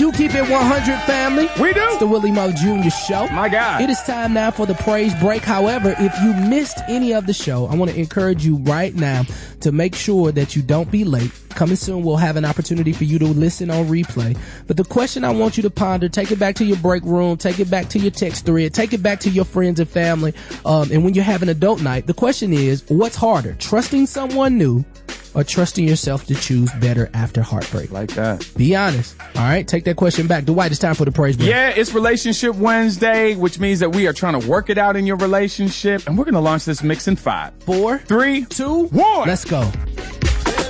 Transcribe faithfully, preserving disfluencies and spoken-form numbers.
do keep it one hundred, family. We do. It's the Willie Mo Junior Show. My God. It is time now for the praise break. However, if you missed any of the show, I want to encourage you right now to make sure that you don't be late. Coming soon, we'll have an opportunity for you to listen on replay. But the question I want you to ponder, take it back to your break room, take it back to your text thread, take it back to your friends and family. Um, and when you have an adult night, the question is, what's harder, trusting someone new or trusting yourself to choose better after heartbreak? Like that. Be honest. All right, take that question back. Dwight, it's time for the praise break. Yeah, it's Relationship Wednesday, which means that we are trying to work it out in your relationship. And we're going to launch this mix in five, Four, three, two, one. Let's go.